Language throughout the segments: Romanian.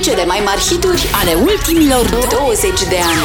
cele mai mari hituri ale ultimilor 20 de ani.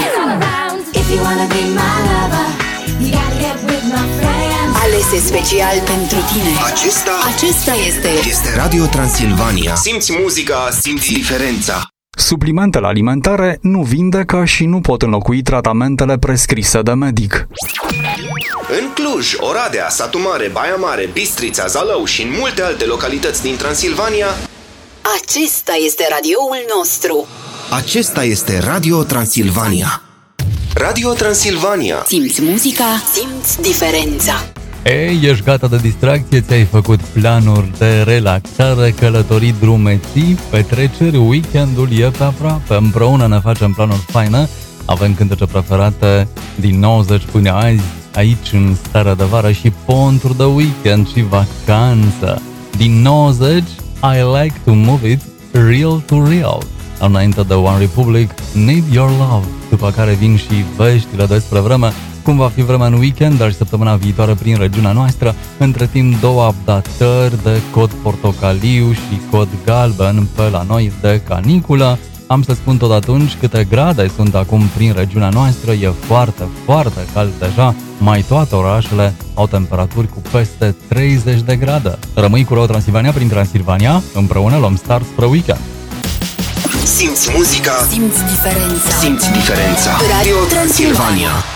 Alese special pentru tine. Acesta este Radio Transilvania. Simți muzica, simți diferența. Suplimentele alimentare nu vindecă și nu pot înlocui tratamentele prescrise de medic. În Cluj, Oradea, Satu Mare, Baia Mare, Bistrița, Zalău și în multe alte localități din Transilvania, acesta este radioul nostru. Acesta este Radio Transilvania. Radio Transilvania. Simți muzica, simți diferența. Ei, ești gata de distracție? Ți-ai făcut planuri de relaxare, călătorii, drumeții, petreceri, weekendul e pe aproape. Împreună ne facem planuri faine. Avem cântece preferate din 90 până azi, aici în starea de vară și ponturi de weekend și vacanță. Din 90, I Like to Move It, Real to Real. Înainte de One Republic, Need Your Love. După care vin și veștile despre vreme, cum va fi vremea în weekend, dar și săptămâna viitoare prin regiunea noastră. Între timp, 2 updatări de cod portocaliu și cod galben pe la noi de caniculă. Am să spun tot atunci câte grade sunt acum prin regiunea noastră. E foarte, foarte cald deja. Mai toate orașele au temperaturi cu peste 30 de grade. Rămâi cu Radio Transilvania prin Transilvania. Împreună luăm start spre weekend. Simți muzica, simți diferența. Simți diferența. Radio Transilvania.